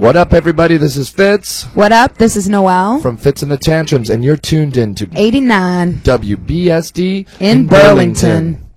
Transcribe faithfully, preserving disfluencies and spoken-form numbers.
What up, everybody? This is Fitz. What up? This is Noel From Fitz and the Tantrums, and you're tuned in to eighty-nine W B S D in Burlington.